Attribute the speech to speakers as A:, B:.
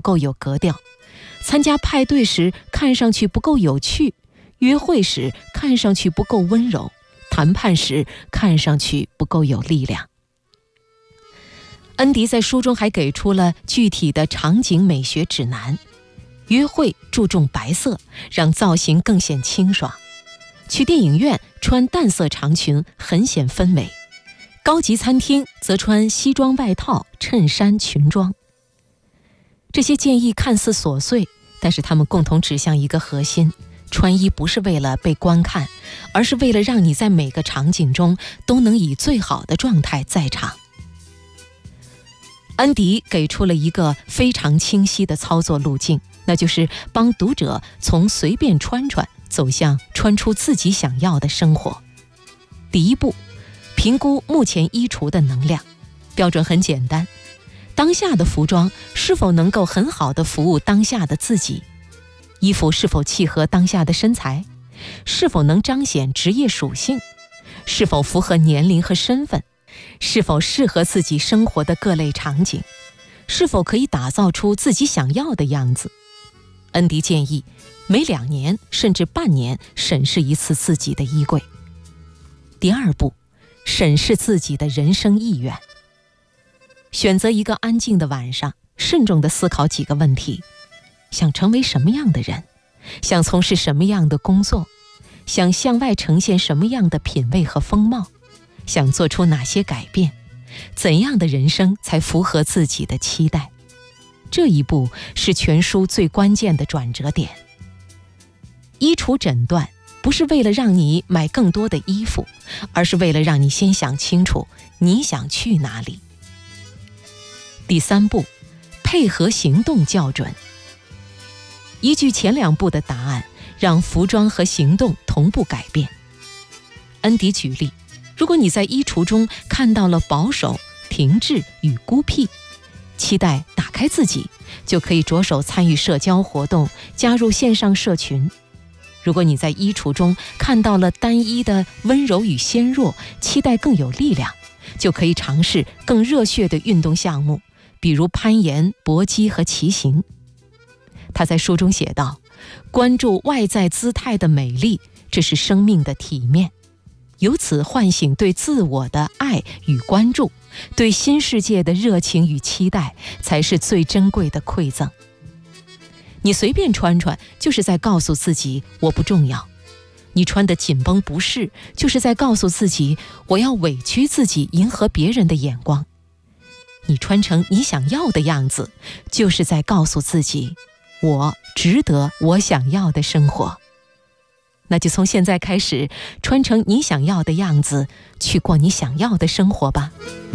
A: 够有格调，参加派对时看上去不够有趣，约会时看上去不够温柔，谈判时看上去不够有力量。恩迪在书中还给出了具体的场景美学指南：约会注重白色，让造型更显清爽；去电影院穿淡色长裙，很显氛围；高级餐厅则穿西装外套、衬衫、裙装。这些建议看似琐碎，但是它们共同指向一个核心：穿衣不是为了被观看，而是为了让你在每个场景中都能以最好的状态在场。恩迪给出了一个非常清晰的操作路径，那就是帮读者从随便穿穿走向穿出自己想要的生活。第一步，评估目前衣橱的能量。标准很简单，当下的服装是否能够很好地服务当下的自己？衣服是否契合当下的身材？是否能彰显职业属性？是否符合年龄和身份？是否适合自己生活的各类场景？是否可以打造出自己想要的样子？恩迪建议每2年甚至半年审视一次自己的衣柜。第二步，审视自己的人生意愿。选择一个安静的晚上，慎重地思考几个问题：想成为什么样的人？想从事什么样的工作？想向外呈现什么样的品味和风貌？想做出哪些改变？怎样的人生才符合自己的期待？这一步是全书最关键的转折点。衣橱诊断不是为了让你买更多的衣服，而是为了让你先想清楚你想去哪里。第三步，配合行动校准。依据前2步的答案，让服装和行动同步改变。恩迪举例，如果你在衣橱中看到了保守、停滞与孤僻，期待打开自己，就可以着手参与社交活动，加入线上社群。如果你在衣橱中看到了单一的温柔与纤弱，期待更有力量，就可以尝试更热血的运动项目，比如攀岩、搏击和骑行。他在书中写道，关注外在姿态的美丽，这是生命的体面，由此唤醒对自我的爱与关注，对新世界的热情与期待，才是最珍贵的馈赠。你随便穿穿，就是在告诉自己我不重要；你穿得紧绷不适，就是在告诉自己我要委屈自己迎合别人的眼光；你穿成你想要的样子，就是在告诉自己我值得我想要的生活。那就从现在开始，穿成你想要的样子，去过你想要的生活吧。